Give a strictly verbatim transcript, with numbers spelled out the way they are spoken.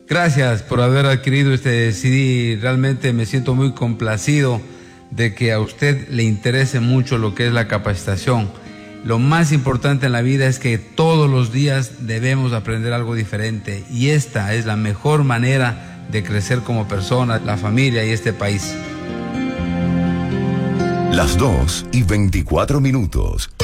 Gracias por haber adquirido este C D. Realmente me siento muy complacido de que a usted le interese mucho lo que es la capacitación. Lo más importante en la vida es que todos los días debemos aprender algo diferente, y esta es la mejor manera de crecer como persona, la familia y este país. Las dos y veinticuatro minutos.